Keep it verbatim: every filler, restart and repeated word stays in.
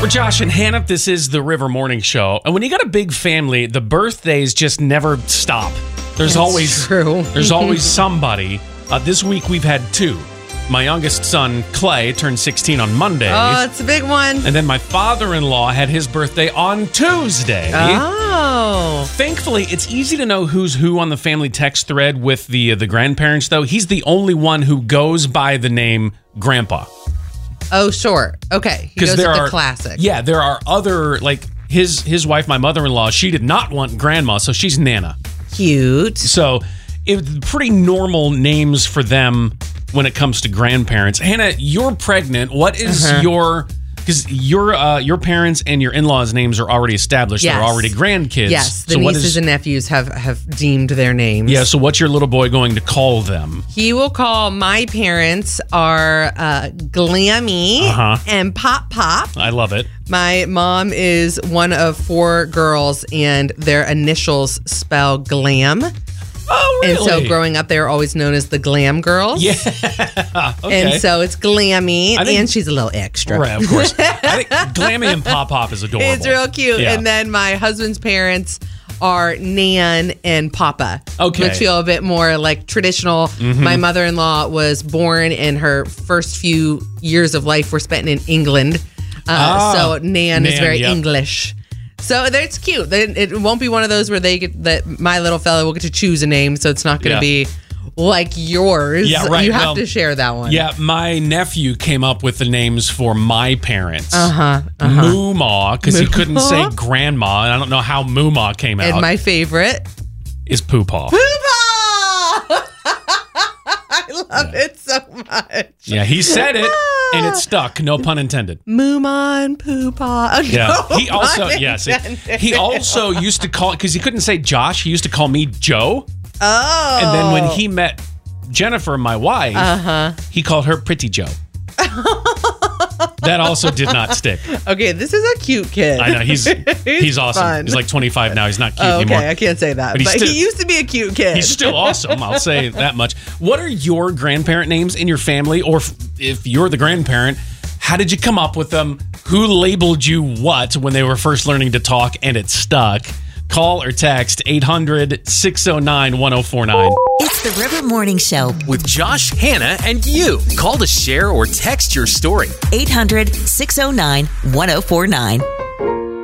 We're Josh and Hannah. This is the River Morning Show. And when you got a big family, the birthdays just never stop. There's That's always true. There's always somebody. Uh, this week we've had two. My youngest son, Clay, turned sixteen on Monday. Oh, it's a big one. And then my father-in-law had his birthday on Tuesday. Oh. Thankfully, it's easy to know who's who on the family text thread with the uh, the grandparents, though. He's the only one who goes by the name Grandpa. Oh, sure. Okay. He goes there with are, the classic. Yeah, there are other, like, his his wife, my mother-in-law, she did not want Grandma, so she's Nana. Cute. So, it's pretty normal names for them when it comes to grandparents. Hannah, you're pregnant. What is Uh-huh. your... Because your uh, your parents and your in-laws' names are already established. Yes. They're already grandkids. Yes, the so what nieces is, and nephews have, have deemed their names. Yeah, so what's your little boy going to call them? He will call my parents are uh, Glammy Uh-huh. and Pop Pop. I love it. My mom is one of four girls, and their initials spell glam. Oh, really? And so growing up, they were always known as the Glam Girls. Yeah. Okay. And so it's Glammy, I think- and she's a little extra. Right, of course. I think Glammy and Pop Pop is adorable. It's real cute. Yeah. And then my husband's parents are Nan and Papa. Okay. Which feel a bit more like traditional. Mm-hmm. My mother-in-law was born, and her first few years of life were spent in England. Uh, Ah, so Nan, is Nan, very yep. English. So that's cute. It, it won't be one of those where they get that my little fella will get to choose a name. So it's not going to Yeah. be like yours. Yeah, right. You have Well, to share that one. Yeah, my nephew came up with the names for my parents. Uh-huh. Moo Ma, because he couldn't say Moo-ma? grandma, and I don't know how Moo Ma came out. And my favorite, is Poo Paw. Poopa! I love it so much. Yeah, he said it, and it stuck. No pun intended. Mooma and Poopa. Oh, Yeah, no he also pun yes, he, intended. he also used to call because he couldn't say Josh. He used to call me Joe, Oh. and then when he met Jennifer, my wife, Uh-huh. he called her Pretty Joe. That also did not stick. Okay, this is a cute kid. I know he's he's awesome. fun. He's like twenty-five now. He's not cute Oh, okay, anymore. I can't say that. But But, he's still- he used to be a cute kid. He's still awesome. I'll say that much. What are your grandparent names in your family? Or if, if you're the grandparent, how did you come up with them? Who labeled you what when they were first learning to talk and it stuck? Call or text eight hundred, six oh nine, one oh four nine. It's the River Morning Show. With Josh, Hannah, and you. Call to share or text your story. eight hundred, six oh nine, one oh four nine.